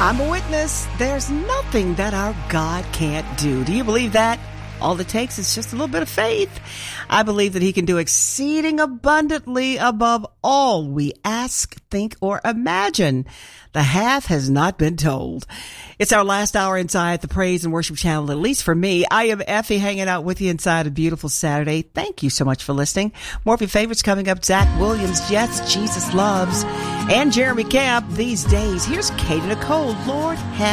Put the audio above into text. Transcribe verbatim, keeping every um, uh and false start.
I'm a witness. There's nothing that our God can't do. Do you believe that? All it takes is just a little bit of faith. I believe that he can do exceeding abundantly above all we ask, think, or imagine. The half has not been told. It's our last hour inside the Praise and Worship Channel, at least for me. I am Effie, hanging out with you inside a beautiful Saturday. Thank you so much for listening. More of your favorites coming up. Zach Williams, Yes, Jesus Loves, and Jeremy Camp these days. Here's Katie Nicole, Lord have